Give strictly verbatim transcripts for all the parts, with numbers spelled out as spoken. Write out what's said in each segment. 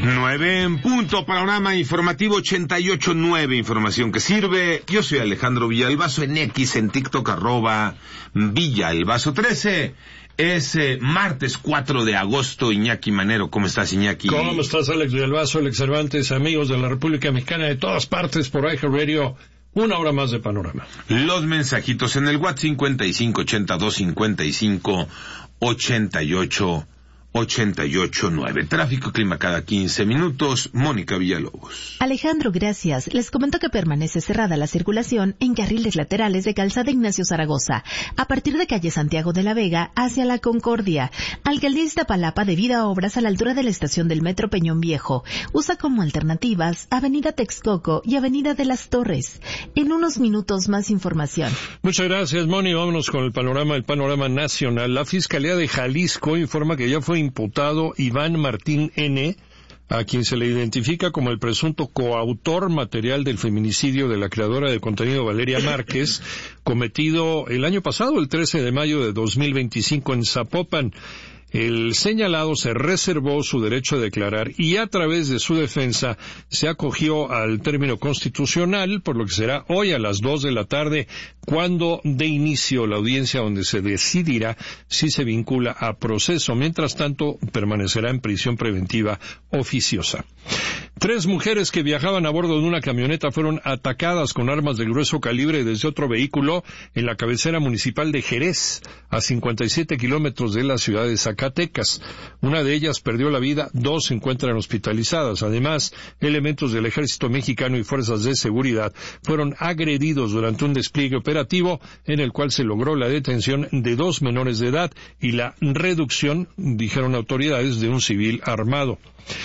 Nueve en punto, panorama informativo ochenta y ocho nueve, información que sirve. Yo soy Alejandro Villalbazo, en X, en TikTok, arroba Villalbazo trece. Es eh, martes cuatro de agosto. Iñaki Manero, ¿cómo estás, Iñaki? ¿Cómo estás, Alex Villalbazo, Alex Cervantes, amigos de la República Mexicana de todas partes por iHeartRadio? Una hora más de panorama. Los mensajitos en el WhatsApp cincuenta y cinco ochenta y dos cincuenta y cinco ochenta y ocho ochenta y ocho nueve. Tráfico, clima cada quince minutos. Mónica Villalobos. Alejandro, gracias. Les comento que permanece cerrada la circulación en carriles laterales de Calzada Ignacio Zaragoza, a partir de calle Santiago de la Vega hacia la Concordia. Alcaldía Iztapalapa, debido a obras a la altura de la estación del Metro Peñón Viejo. Usa como alternativas Avenida Texcoco y Avenida de las Torres. En unos minutos más información. Muchas gracias, Moni. Vámonos con el panorama, el panorama nacional. La Fiscalía de Jalisco informa que ya fue imputado Iván Martín N., a quien se le identifica como el presunto coautor material del feminicidio de la creadora de contenido Valeria Márquez, cometido el año pasado, el trece de mayo de dos mil veinticinco en Zapopan. El señalado se reservó su derecho a declarar y a través de su defensa se acogió al término constitucional, por lo que será hoy a las dos de la tarde cuando dé inicio la audiencia donde se decidirá si se vincula a proceso. Mientras tanto, permanecerá en prisión preventiva oficiosa. Tres mujeres que viajaban a bordo de una camioneta fueron atacadas con armas de grueso calibre desde otro vehículo en la cabecera municipal de Jerez, a cincuenta y siete kilómetros de la ciudad de Zacatecas. Una de ellas perdió la vida, dos se encuentran hospitalizadas. Además, elementos del Ejército Mexicano y fuerzas de seguridad fueron agredidos durante un despliegue operativo en el cual se logró la detención de dos menores de edad y la reducción, dijeron autoridades, de un civil armado.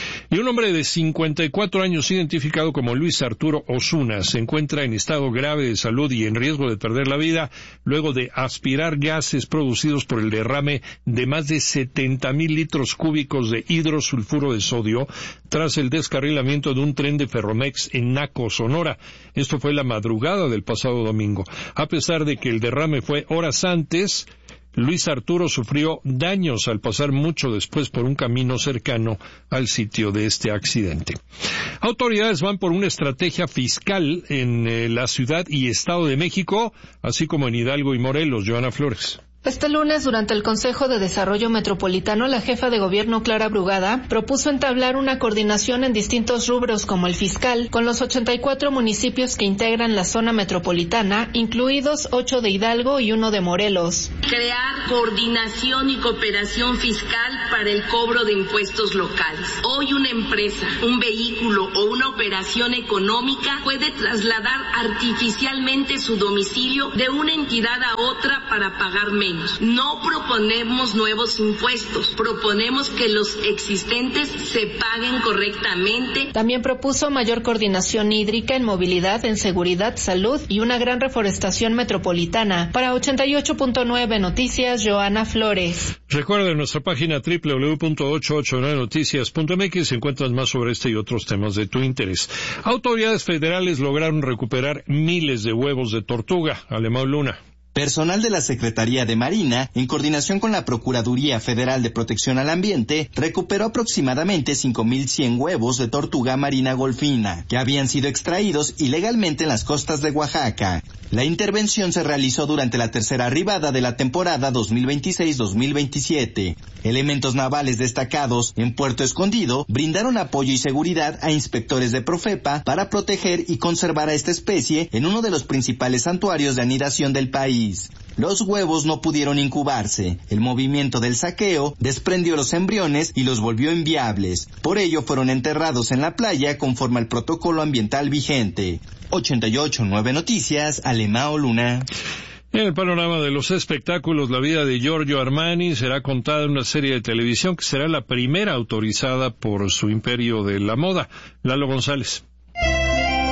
Y un hombre de cincuenta y cuatro años, identificado como Luis Arturo Osuna, se encuentra en estado grave de salud y en riesgo de perder la vida luego de aspirar gases producidos por el derrame de más de setenta mil litros cúbicos de hidrosulfuro de sodio tras el descarrilamiento de un tren de Ferromex en Naco, Sonora. Esto fue la madrugada del pasado domingo. A pesar de que el derrame fue horas antes, Luis Arturo sufrió daños al pasar mucho después por un camino cercano al sitio de este accidente. Autoridades van por una estrategia fiscal en eh, la Ciudad y Estado de México, así como en Hidalgo y Morelos. Joana Flores. Este lunes, durante el Consejo de Desarrollo Metropolitano, la jefa de gobierno, Clara Brugada, propuso entablar una coordinación en distintos rubros como el fiscal, con los ochenta y cuatro municipios que integran la zona metropolitana, incluidos ocho de Hidalgo y uno de Morelos. Crear coordinación y cooperación fiscal para el cobro de impuestos locales. Hoy una empresa, un vehículo o una operación económica puede trasladar artificialmente su domicilio de una entidad a otra para pagar menos. No proponemos nuevos impuestos, proponemos que los existentes se paguen correctamente. También propuso mayor coordinación hídrica en movilidad, en seguridad, salud y una gran reforestación metropolitana. Para ochenta y ocho punto nueve Noticias, Joana Flores. Recuerda, en nuestra página doble u doble u doble u punto ochocientos ochenta y nueve noticias punto m x encuentras más sobre este y otros temas de tu interés. Autoridades federales lograron recuperar miles de huevos de tortuga. Alemão Luna. Personal de la Secretaría de Marina, en coordinación con la Procuraduría Federal de Protección al Ambiente, recuperó aproximadamente cinco mil cien huevos de tortuga marina golfina, que habían sido extraídos ilegalmente en las costas de Oaxaca. La intervención se realizó durante la tercera arribada de la temporada dos mil veintiséis dos mil veintisiete. Elementos navales destacados en Puerto Escondido brindaron apoyo y seguridad a inspectores de Profepa para proteger y conservar a esta especie en uno de los principales santuarios de anidación del país. Los huevos no pudieron incubarse. El movimiento del saqueo desprendió los embriones y los volvió inviables. Por ello fueron enterrados en la playa conforme al protocolo ambiental vigente. ochenta y ocho punto nueve Noticias, Alemão Luna. En el panorama de los espectáculos, la vida de Giorgio Armani será contada en una serie de televisión que será la primera autorizada por su imperio de la moda. Lalo González.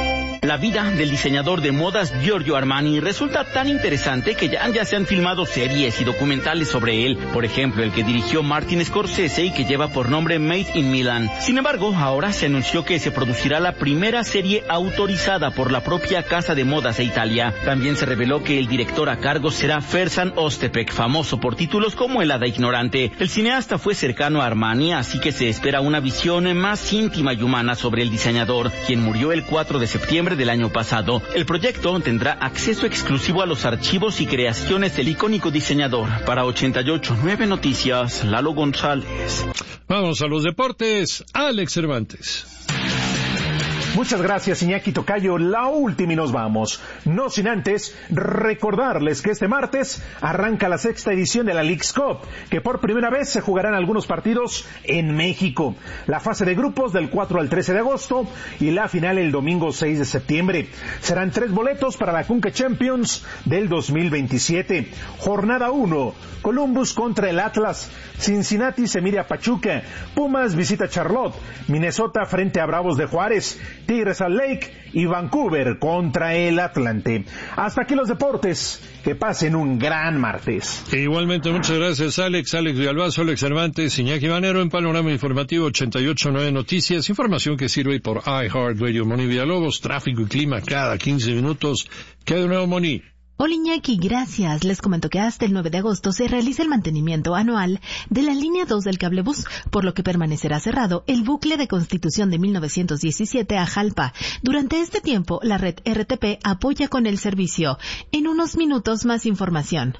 La vida del diseñador de modas Giorgio Armani resulta tan interesante que ya, ya se han filmado series y documentales sobre él. Por ejemplo, el que dirigió Martin Scorsese y que lleva por nombre Made in Milan. Sin embargo, ahora se anunció que se producirá la primera serie autorizada por la propia casa de modas de Italia. También se reveló que el director a cargo será Ferzan Öztürk, famoso por títulos como El hada ignorante. El cineasta fue cercano a Armani, así que se espera una visión más íntima y humana sobre el diseñador, quien murió el cuatro de septiembre del año pasado. El proyecto tendrá acceso exclusivo a los archivos y creaciones del icónico diseñador. Para ochenta y ocho punto nueve Noticias, Lalo González. Vamos a los deportes. Alex Cervantes. Muchas gracias, Iñaki Tocayo. La última y nos vamos. No sin antes recordarles que este martes arranca la sexta edición de la Leagues Cup, que por primera vez se jugarán algunos partidos en México. La fase de grupos del cuatro al trece de agosto y la final el domingo seis de septiembre. Serán tres boletos para la Conca Champions del dos mil veintisiete. Jornada uno, Columbus contra el Atlas. Cincinnati se mide a Pachuca. Pumas visita Charlotte. Minnesota frente a Bravos de Juárez. Tigres al Lake y Vancouver contra el Atlante. Hasta aquí los deportes. Que pasen un gran martes. E igualmente, muchas gracias, Alex. Alex Villalbazo, Alex Cervantes, Iñaki Manero en Panorama Informativo ochenta y ocho punto nueve Noticias. Información que sirve por iHeartRadio. Moni Villalobos, tráfico y clima cada quince minutos. ¿Qué de nuevo, Moni? Hola Iñaki, gracias. Les comento que hasta el nueve de agosto se realiza el mantenimiento anual de la línea dos del cablebús, por lo que permanecerá cerrado el bucle de Constitución de mil novecientos diecisiete a Jalpa. Durante este tiempo, la red R T P apoya con el servicio. En unos minutos más información.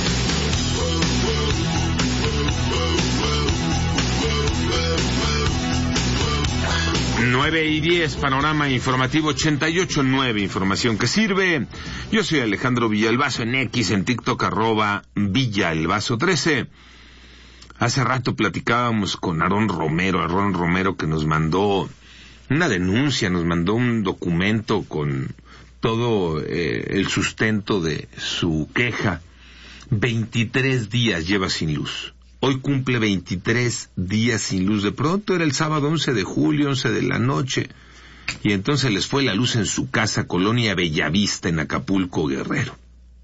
nueve y diez, Panorama Informativo ochenta y ocho punto nueve, información que sirve. Yo soy Alejandro Villalbazo en X, en TikTok, arroba Villalbazo trece. Hace rato platicábamos con Aarón Romero, Aarón Romero que nos mandó una denuncia, nos mandó un documento con todo eh, el sustento de su queja. veintitrés días lleva sin luz. Hoy cumple veintitrés días sin luz. De pronto era el sábado once de julio, once de la noche, y entonces les fue la luz en su casa, Colonia Bellavista, en Acapulco, Guerrero.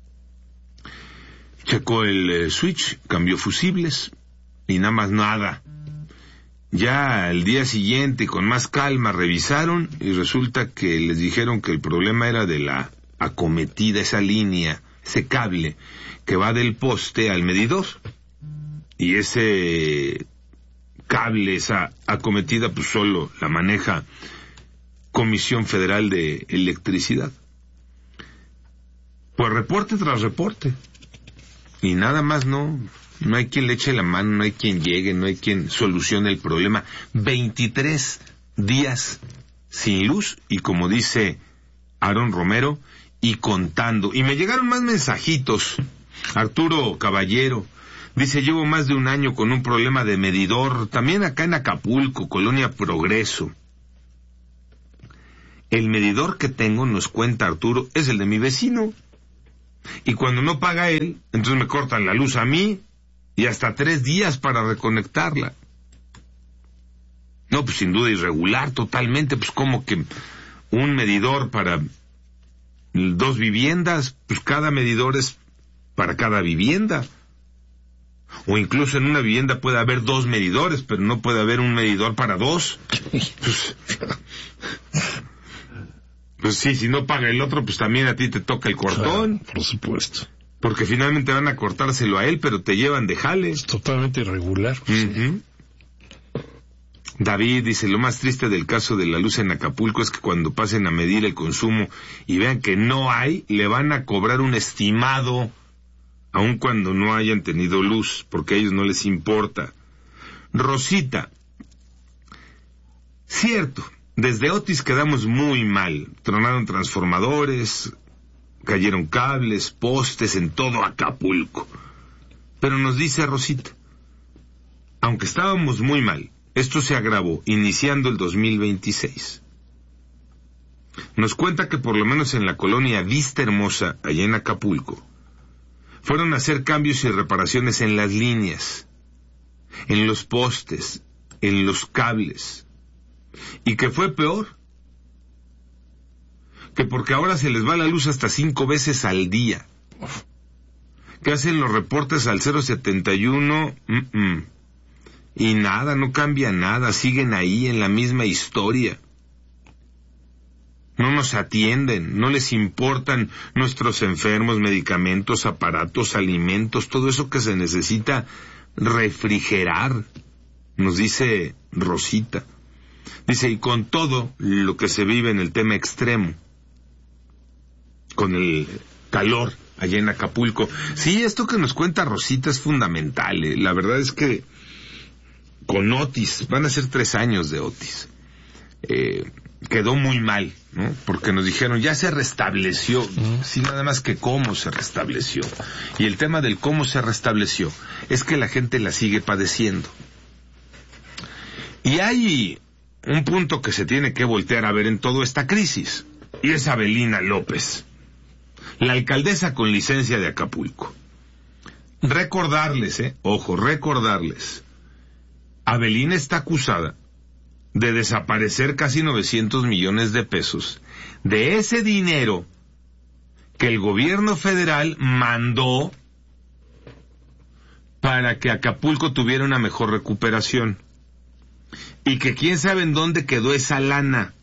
Checó el eh, switch, cambió fusibles, y nada más nada. Ya al día siguiente, con más calma, revisaron, y resulta que les dijeron que el problema era de la acometida, esa línea, ese cable, que va del poste al medidor. Y ese cable, esa acometida, pues solo la maneja Comisión Federal de Electricidad. Pues reporte tras reporte. Y nada más no, no hay quien le eche la mano, no hay quien llegue, no hay quien solucione el problema. veintitrés días sin luz y, como dice Aarón Romero, y contando. Y me llegaron más mensajitos. Arturo Caballero dice: llevo más de un año con un problema de medidor, también acá en Acapulco, Colonia Progreso. El medidor que tengo, nos cuenta Arturo, es el de mi vecino. Y cuando no paga él, entonces me cortan la luz a mí y hasta tres días para reconectarla. No, pues sin duda irregular totalmente, pues como que un medidor para dos viviendas, pues cada medidor es para cada vivienda. O incluso en una vivienda puede haber dos medidores, pero no puede haber un medidor para dos. Pues, pues sí, si no paga el otro, pues también a ti te toca el cortón. Claro, por supuesto. Porque finalmente van a cortárselo a él, pero te llevan de jale. Es totalmente irregular. Pues, uh-huh. sí. David dice: lo más triste del caso de la luz en Acapulco es que cuando pasen a medir el consumo y vean que no hay, le van a cobrar un estimado, aun cuando no hayan tenido luz, porque a ellos no les importa. Rosita: cierto, desde Otis quedamos muy mal. Tronaron transformadores, cayeron cables, postes en todo Acapulco. Pero nos dice Rosita: aunque estábamos muy mal, esto se agravó iniciando el dos mil veintiséis. Nos cuenta que por lo menos en la colonia Vista Hermosa, allá en Acapulco, fueron a hacer cambios y reparaciones en las líneas, en los postes, en los cables. ¿Y qué fue peor? que porque ahora se les va la luz hasta cinco veces al día, que hacen los reportes al cero setenta y uno, mm-mm. y nada, no cambia nada, siguen ahí en la misma historia. No nos atienden, no les importan nuestros enfermos, medicamentos, aparatos, alimentos, todo eso que se necesita refrigerar, nos dice Rosita. Dice, y con todo lo que se vive en el tema extremo, con el calor allá en Acapulco. Sí, esto que nos cuenta Rosita es fundamental. Eh. La verdad es que con Otis, van a ser tres años de Otis, eh, quedó muy mal, ¿no? Porque nos dijeron, ya se restableció, uh-huh. sí, nada más que cómo se restableció. Y el tema del cómo se restableció es que la gente la sigue padeciendo. Y hay un punto que se tiene que voltear a ver en toda esta crisis, y es Avelina López, la alcaldesa con licencia de Acapulco. Recordarles, eh, ojo, recordarles, Avelina está acusada de desaparecer casi novecientos millones de pesos de ese dinero que el gobierno federal mandó para que Acapulco tuviera una mejor recuperación. Y que quién sabe en dónde quedó esa lana.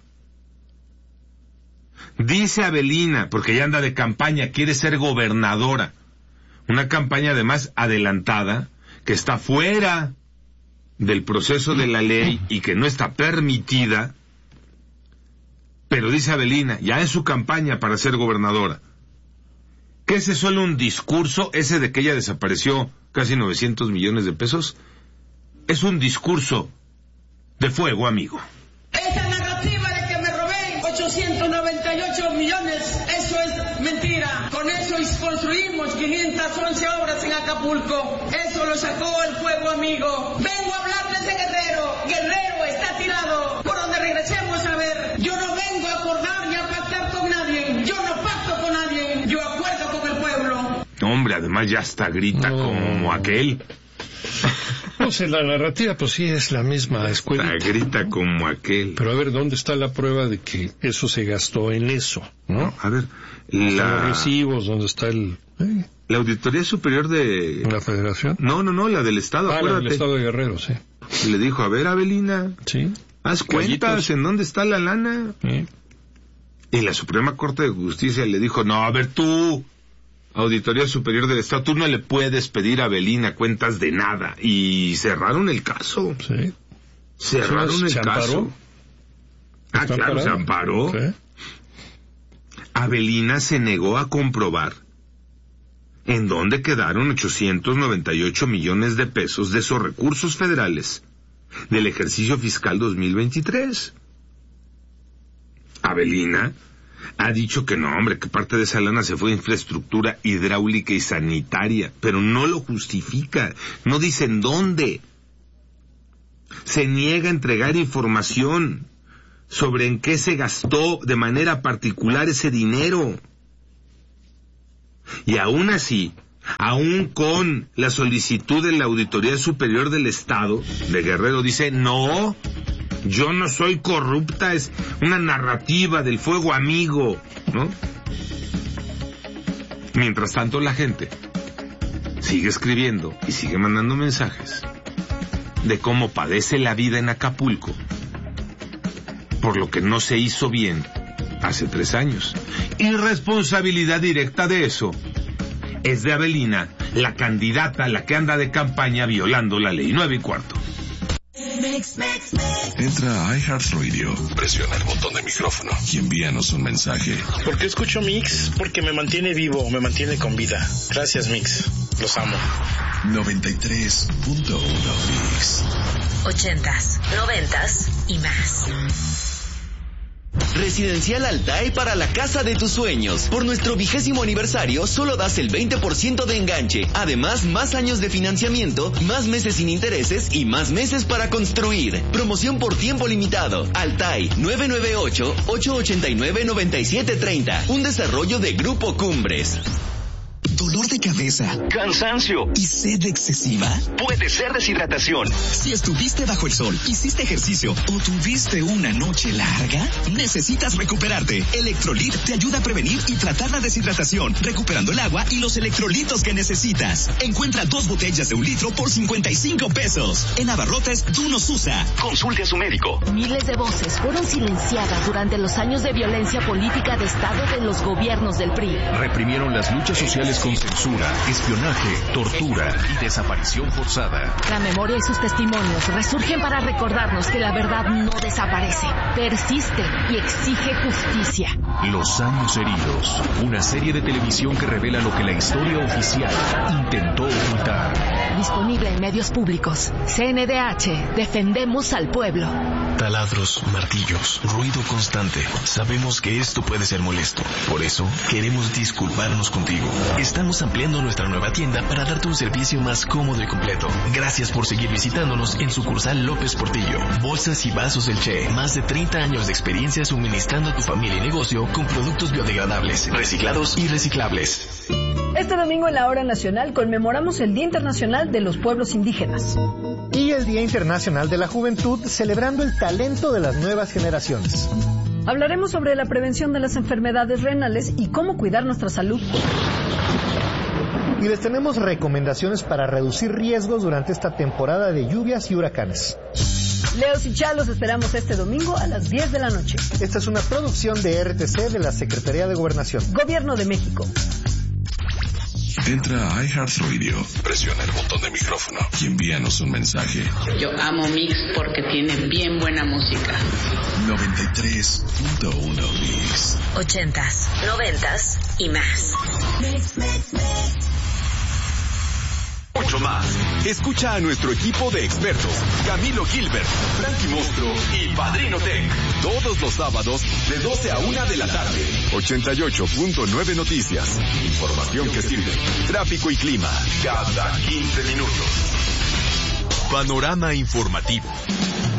Dice Avelina, porque ya anda de campaña, quiere ser gobernadora. Una campaña además adelantada, que está fuera del proceso de la ley y que no está permitida. Pero dice Avelina, ya es su campaña para ser gobernadora, que ese es solo un discurso, ese de que ella desapareció casi novecientos millones de pesos, es un discurso de fuego, amigo. Esa narrativa de que me robé ochocientos noventa y ocho millones, eso es mentira. Con eso construimos quinientas once obras en Acapulco. Eso lo sacó el fuego, amigo. Vengo a hablarles de Guerrero. Guerrero está tirado. Por donde regresemos a ver. Yo no vengo a acordar ni a pactar con nadie. Yo no pacto con nadie. Yo acuerdo con el pueblo. Hombre, además ya hasta grita oh. como aquel. No sé, la narrativa pues sí es la misma escuela. Grita como aquel. Pero a ver, ¿dónde está la prueba de que eso se gastó en eso? ¿No? No, a ver, la... los recibos, ¿dónde está el...? ¿Eh? La Auditoría Superior de... ¿La Federación? No, no, no, la del Estado, ah, acuérdate. la del Estado de Guerrero, sí. Le dijo, a ver, Avelina, sí. haz cuentas, Callitos. ¿En dónde está la lana? Sí. Y la Suprema Corte de Justicia le dijo, no, a ver tú... Auditoría Superior del Estado, tú no le puedes pedir a Avelina cuentas de nada. Y cerraron el caso. Sí. Cerraron el ¿Se caso. amparó? Ah, claro, parado? Se amparó. Sí. Avelina se negó a comprobar en dónde quedaron ochocientos noventa y ocho millones de pesos de esos recursos federales del ejercicio fiscal dos mil veintitrés. Avelina ha dicho que no, hombre, que parte de esa lana se fue a infraestructura hidráulica y sanitaria, pero no lo justifica, no dicen dónde. Se niega a entregar información sobre en qué se gastó de manera particular ese dinero. Y aún así, aún con la solicitud de la Auditoría Superior del Estado de Guerrero, dice, no, yo no soy corrupta, es una narrativa del fuego, amigo, ¿no? Mientras tanto, la gente sigue escribiendo y sigue mandando mensajes de cómo padece la vida en Acapulco por lo que no se hizo bien hace tres años. Y responsabilidad directa de eso es de Avelina, la candidata, la que anda de campaña violando la ley. Nueve y cuarto. Entra a iHeartRadio, presiona el botón de micrófono y envíanos un mensaje. ¿Por qué escucho Mix? Porque me mantiene vivo, me mantiene con vida. Gracias, Mix. Los amo. noventa y tres punto uno Mix. Ochentas, noventas y más. Residencial Altai para la casa de tus sueños. Por nuestro vigésimo aniversario, solo das el veinte por ciento de enganche. Además, más años de financiamiento, más meses sin intereses y más meses para construir. Promoción por tiempo limitado. Altai, nueve nueve ocho, ocho ocho nueve, nueve siete tres cero. Un desarrollo de Grupo Cumbres. dolor de cabeza, cansancio y sed excesiva. Puede ser deshidratación. Si estuviste bajo el sol, hiciste ejercicio o tuviste una noche larga, necesitas recuperarte. Electrolit te ayuda a prevenir y tratar la deshidratación, recuperando el agua y los electrolitos que necesitas. Encuentra dos botellas de un litro por cincuenta y cinco pesos. En abarrotes, tú nos usa. Consulte a su médico. Miles de voces fueron silenciadas durante los años de violencia política de Estado de los gobiernos del P R I. Reprimieron las luchas sociales con censura, espionaje, tortura y desaparición forzada. La memoria y sus testimonios resurgen para recordarnos que la verdad no desaparece, persiste y exige justicia. Los años heridos, una serie de televisión que revela lo que la historia oficial intentó ocultar. Disponible en medios públicos. C N D H, defendemos al pueblo. Taladros, martillos, ruido constante. Sabemos que esto puede ser molesto. Por eso, queremos disculparnos contigo. Estamos ampliando nuestra nueva tienda para darte un servicio más cómodo y completo. Gracias por seguir visitándonos en sucursal López Portillo. Bolsas y vasos El Che. Más de treinta años de experiencia suministrando a tu familia y negocio con productos biodegradables, reciclados y reciclables. Este domingo en la Hora Nacional conmemoramos el Día Internacional de los Pueblos Indígenas. Y el Día Internacional de la Juventud, celebrando el talento de las nuevas generaciones. Hablaremos sobre la prevención de las enfermedades renales y cómo cuidar nuestra salud. Y les tenemos recomendaciones para reducir riesgos durante esta temporada de lluvias y huracanes. Leos y Chalos esperamos este domingo a las diez de la noche. Esta es una producción de R T C de la Secretaría de Gobernación. Gobierno de México. Entra a iHeartRadio, presiona el botón de micrófono y envíanos un mensaje. Yo amo Mix porque tiene bien buena música. noventa y tres punto uno Mix. Ochentas, noventas y más. Mix, mix, mix. Mucho más. Escucha a nuestro equipo de expertos, Camilo Gilbert, Frankie Monstruo y Padrino Tech, todos los sábados de doce a una de la tarde. ochenta y ocho punto nueve Noticias. Información que sirve. Tráfico y clima cada quince minutos. Panorama informativo.